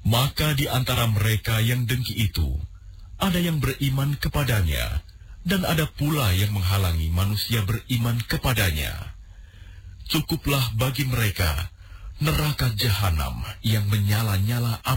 Maka di antara mereka yang dengki itu, ada yang beriman kepadanya, dan ada pula yang menghalangi manusia beriman kepadanya. Cukuplah bagi mereka neraka jahanam yang menyala-nyala api.